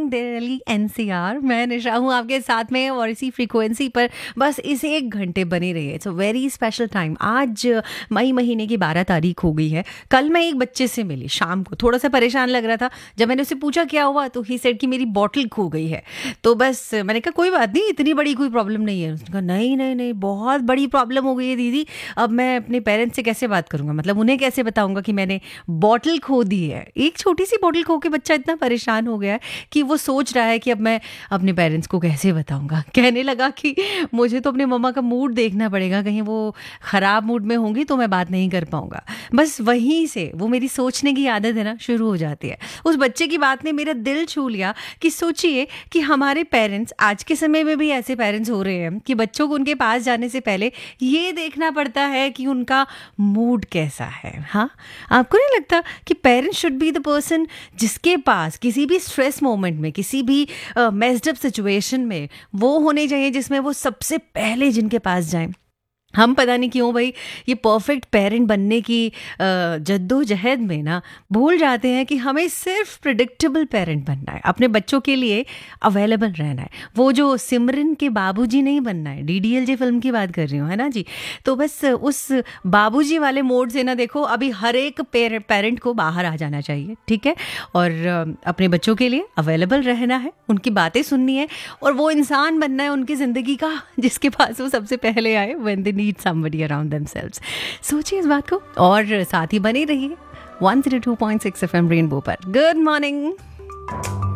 Morning Delhi NCR. मैं निशा हूँ आपके साथ में और इसी फ्रीक्वेंसी पर बस इस 1 घंटे बनी रही है। It's a very special time. आज मई महीने की 12 तारीख हो गई है। कल मैं एक बच्चे से मिली शाम को, थोड़ा सा परेशान लग रहा था। जब मैंने उससे पूछा क्या हुआ तो ही सेड कि मेरी बॉटल खो गई है। तो बस मैंने कहा कोई बात नहीं, इतनी बड़ी कोई प्रॉब्लम नहीं है। उसने कहा नहीं नहीं नहीं, बहुत बड़ी प्रॉब्लम हो गई है दीदी। अब मैं अपने पेरेंट्स से कैसे बात करूंगा, मतलब उन्हें कैसे बताऊंगा कि मैंने बॉटल खो दी है। एक छोटी सी बॉटल खो के बच्चा इतना परेशान हो गया है कि वो सोच रहा है कि अब मैं अपने पेरेंट्स को कैसे बताऊंगा। कहने लगा कि मुझे तो अपने मम्मा का मूड देखना पड़ेगा, कहीं वो ख़राब मूड में होंगी तो मैं बात नहीं कर पाऊंगा। बस वहीं से वो मेरी सोचने की आदत है ना शुरू हो जाती है। उस बच्चे की बात ने मेरा दिल छू लिया कि सोचिए कि हमारे पेरेंट्स आज के समय में भी ऐसे पेरेंट्स हो रहे हैं कि बच्चों को उनके पास जाने से पहले ये देखना पड़ता है कि उनका मूड कैसा है। हाँ, आपको नहीं लगता कि parents should be the person जिसके पास किसी भी स्ट्रेस मोमेंट में, किसी भी मेस्ड अप सिचुएशन में वो होने चाहिए जिसमें वो सबसे पहले जिनके पास जाएं। हम पता नहीं क्यों भाई ये परफेक्ट पेरेंट बनने की जद्दोजहद में ना भूल जाते हैं कि हमें सिर्फ प्रिडिक्टेबल पेरेंट बनना है, अपने बच्चों के लिए अवेलेबल रहना है। वो जो सिमरन के बाबूजी नहीं बनना है, डीडीएलजे फिल्म की बात कर रही हूँ, है ना जी। तो बस उस बाबूजी वाले मोड से ना देखो, अभी हर एक पेरेंट को बाहर आ जाना चाहिए, ठीक है। और अपने बच्चों के लिए अवेलेबल रहना है, उनकी बातें सुननी है और वो इंसान बनना है उनकी ज़िंदगी का जिसके पास वो सबसे पहले आए when they need somebody around themselves। सोचिए इस बात को और साथ ही बने रहिए 102.6 FM रेनबो पर। Good morning.